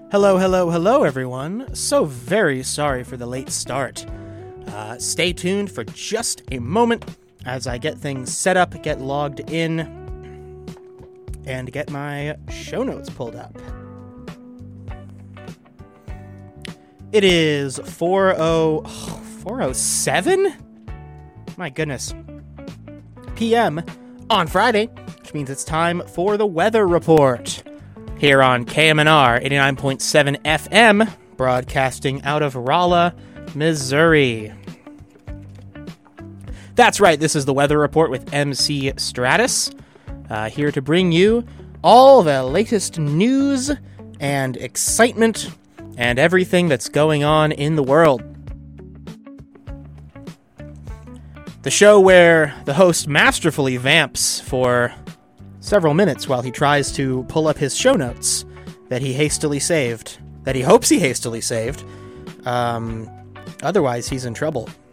Hello, hello, hello, everyone. So very sorry for the late start. Stay tuned for just a moment as I get things set up, get logged in, and get my show notes pulled up. It is 4:07? My goodness. PM on Friday, which means it's time for the weather report. Here on KMNR 89.7 FM, broadcasting out of Rolla, Missouri. That's right, this is the Weather Report with MC Stratus, here to bring you all the latest news and excitement and everything that's going on in the world. The show where the host masterfully vamps for several minutes while he tries to pull up his show notes that he hastily saved, that he hopes he hastily saved. Otherwise, he's in trouble.